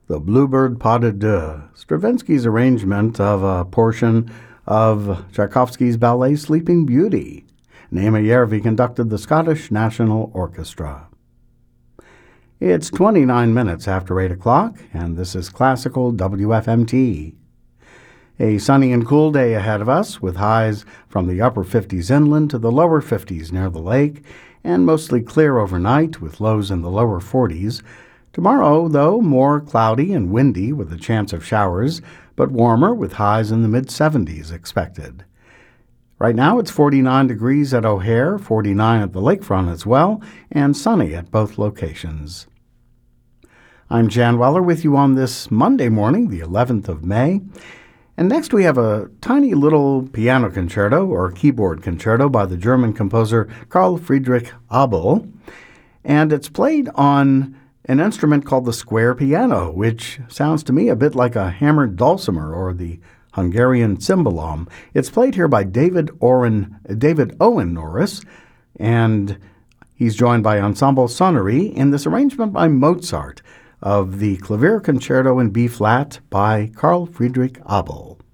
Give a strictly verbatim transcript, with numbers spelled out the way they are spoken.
The Bluebird Pas de Deux, Stravinsky's arrangement of a portion of Tchaikovsky's ballet Sleeping Beauty. Naima Järvi conducted the Scottish National Orchestra. It's twenty-nine minutes after eight o'clock, and this is Classical W F M T. A sunny and cool day ahead of us, with highs from the upper fifties inland to the lower fifties near the lake, and mostly clear overnight with lows in the lower forties. Tomorrow, though, more cloudy and windy with a chance of showers, but warmer with highs in the mid-seventies expected. Right now it's forty-nine degrees at O'Hare, forty-nine at the lakefront as well, and sunny at both locations. I'm Jan Weller with you on this Monday morning, the eleventh of May. And next we have a tiny little piano concerto or keyboard concerto by the German composer Carl Friedrich Abel. And it's played on an instrument called the square piano, which sounds to me a bit like a hammered dulcimer or the Hungarian cymbalom. It's played here by David, Oren, David Owen Norris, and he's joined by Ensemble Sonnery in this arrangement by Mozart of the Clavier Concerto in B-flat by Carl Friedrich Abel.